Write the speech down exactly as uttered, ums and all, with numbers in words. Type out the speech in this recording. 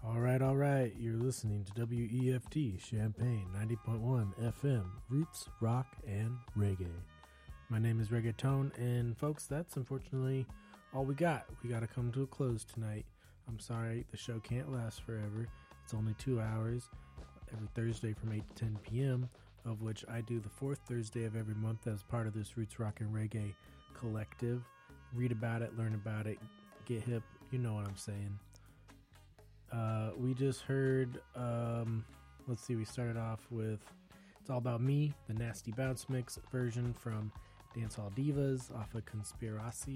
All right, all right. You're listening to W E F T Champaign ninety point one F M, Roots, Rock, and Reggae. My name is Reggaeton, and folks, that's unfortunately all we got. We got to come to a close tonight. I'm sorry, the show can't last forever. It's only two hours every Thursday from eight to ten p.m., of which I do the fourth Thursday of every month as part of this Roots, Rock, and Reggae collective. Read about it, learn about it, get hip. You know what I'm saying. Uh, we just heard, um, let's see, we started off with It's All About Me, the Nasty Bounce Mix version from Dancehall Divas off of Conspiracy.